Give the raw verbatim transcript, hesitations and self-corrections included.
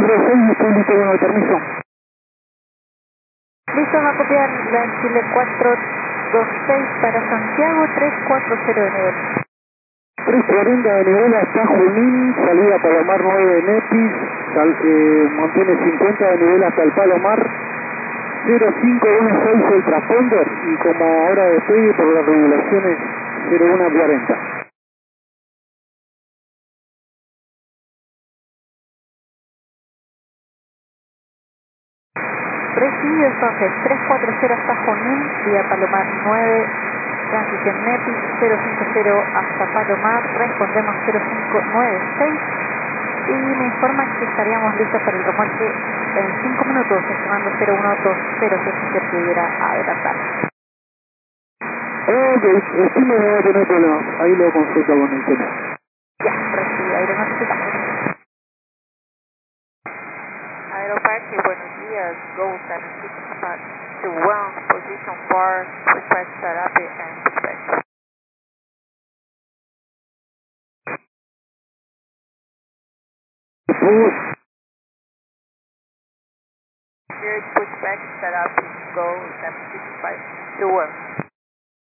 cero seis, estoy listo con el permiso. Listo, va a copiar la Chile cuatro dos seis para Santiago, tres cuatro cero de nivel. tres cuarenta de nivel hasta Junín, salida Palomar nueve de Nepis, sal, eh, mantiene cincuenta de nivel hasta el Palomar, cero cinco uno seis el transponder y como hora de despegue por las regulaciones cero uno cuarenta. Recibido entonces, tres cuatro cero hasta Junín, vía Palomar nueve, transición Nepis, cero cinco cero hasta Palomar, respondemos cero cinco nueve seis y me informan que estaríamos listos para el remolque en cinco minutos, estimando cero uno dos cero si es que se pudiera adelantar. Ok, estimo no va a tener problemas, ahí lo consulto con el tema. Ya, recibido, ahí lo necesitamos. Aeroparque, buenos días, Go seven six five to one, position four, request setup and pushback. Here is pushback setup, Go seven six five to one.